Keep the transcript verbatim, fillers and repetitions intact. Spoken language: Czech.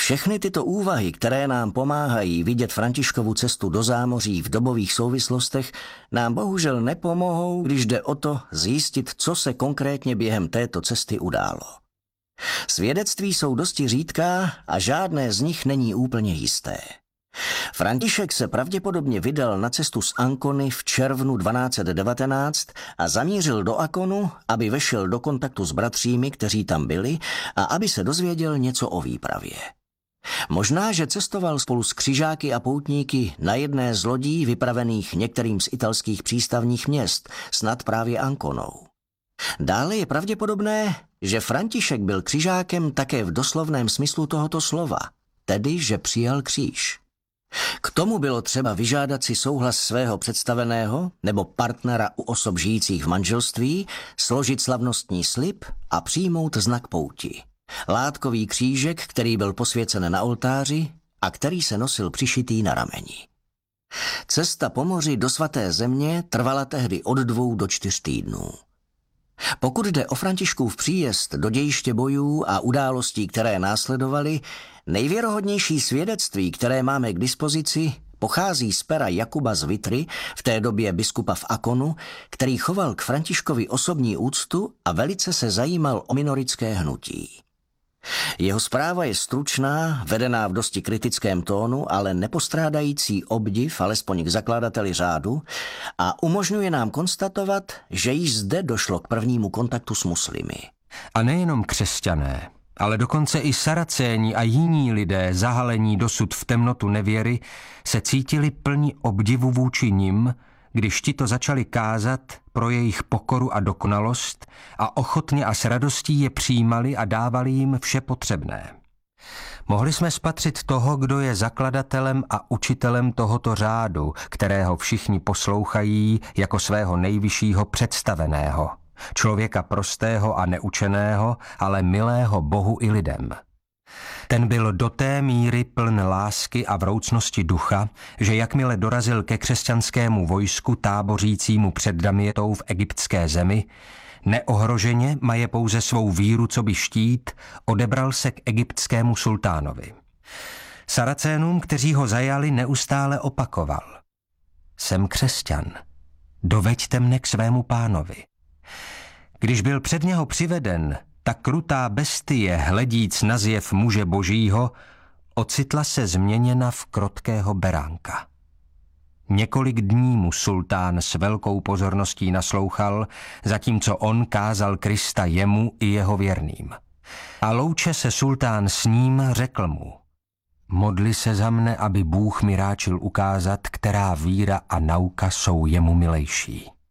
Všechny tyto úvahy, které nám pomáhají vidět Františkovu cestu do zámoří v dobových souvislostech, nám bohužel nepomohou, když jde o to zjistit, co se konkrétně během této cesty událo. Svědectví jsou dosti řídká a žádné z nich není úplně jisté. František se pravděpodobně vydal na cestu z Ancony v červnu dvanáct set devatenáct a zamířil do Akonu, aby vešel do kontaktu s bratřími, kteří tam byli, a aby se dozvěděl něco o výpravě. Možná, že cestoval spolu s křižáky a poutníky na jedné z lodí vypravených některým z italských přístavních měst, snad právě Anconou. Dále je pravděpodobné, že František byl křižákem také v doslovném smyslu tohoto slova, tedy že přijal kříž. K tomu bylo třeba vyžádat si souhlas svého představeného nebo partnera u osob žijících v manželství, složit slavnostní slib a přijmout znak pouti. Látkový křížek, který byl posvěcen na oltáři a který se nosil přišitý na rameni. Cesta po moři do svaté země trvala tehdy od dvou do čtyř týdnů. Pokud jde o Františkův příjezd do dějiště bojů a událostí, které následovaly, nejvěrohodnější svědectví, které máme k dispozici, pochází z pera Jakuba z Vitry, v té době biskupa v Akonu, který choval k Františkovi osobní úctu a velice se zajímal o minorické hnutí. Jeho zpráva je stručná, vedená v dosti kritickém tónu, ale nepostrádající obdiv, alespoň k zakladateli řádu, a umožňuje nám konstatovat, že již zde došlo k prvnímu kontaktu s muslimy. A nejenom křesťané, ale dokonce i Saracéni a jiní lidé zahalení dosud v temnotu nevěry se cítili plní obdivu vůči nim, když ti to začali kázat pro jejich pokoru a dokonalost a ochotně a s radostí je přijímali a dávali jim vše potřebné. Mohli jsme spatřit toho, kdo je zakladatelem a učitelem tohoto řádu, kterého všichni poslouchají jako svého nejvyššího představeného, člověka prostého a neučeného, ale milého Bohu i lidem. Ten byl do té míry pln lásky a vroucnosti ducha, že jakmile dorazil ke křesťanskému vojsku tábořícímu před Damietou v egyptské zemi, neohroženě, maje pouze svou víru coby štít, odebral se k egyptskému sultánovi. Saracénům, kteří ho zajali, neustále opakoval: Jsem křesťan, doveďte mne k svému pánovi. Když byl před něho přiveden, ta krutá bestie, hledíc na zjev muže božího, ocitla se změněna v krotkého beránka. Několik dní mu sultán s velkou pozorností naslouchal, zatímco on kázal Krista jemu i jeho věrným. A louče se sultán s ním, řekl mu: Modli se za mne, aby Bůh mi ráčil ukázat, která víra a nauka jsou jemu milejší.